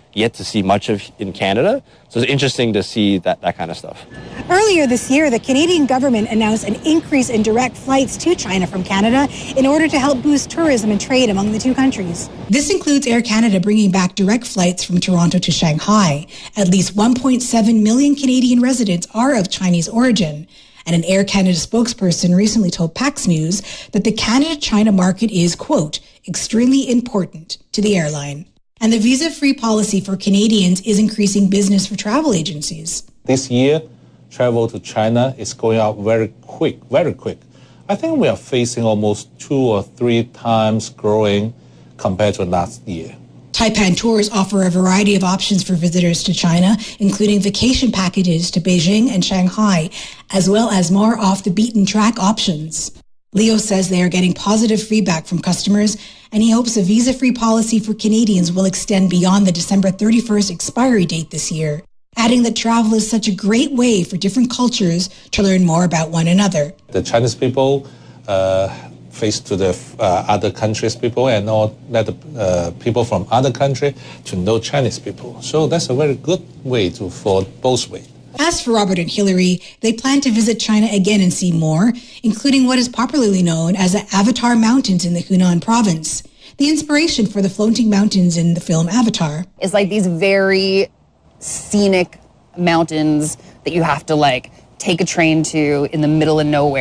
yet to see much of in Canada. So it's interesting to see that kind of stuff. Earlier this year, the Canadian government announced an increase in direct flights to China from Canada in order to help boost tourism and trade among the two countries. This includes Air Canada bringing back direct flights from Toronto to Shanghai. At least 1.7 million Canadian residents are of Chinese origin. And an Air Canada spokesperson recently told PAX News that the Canada-China market is, quote, extremely important to the airline. And the visa-free policy for Canadians is increasing business for travel agencies. This year, travel to China is going up very quick. I think we are facing almost 2 or 3 times growing compared to last year. Taipan Tours offer a variety of options for visitors to China, including vacation packages to Beijing and Shanghai, as well as more off-the-beaten-track options. Leo says they are getting positive feedback from customers, and he hopes a visa-free policy for Canadians will extend beyond the December 31st expiry date this year, adding that travel is such a great way for different cultures to learn more about one another. The Chinese people face to the other countries' people, and all let the people from other countries to know Chinese people. So that's a very good way for both ways. As for Robert and Hillary, they plan to visit China again and see more, including what is popularly known as the Avatar Mountains in the Hunan province. The inspiration for the floating mountains in the film Avatar is like these very scenic mountains that you have to take a train to in the middle of nowhere.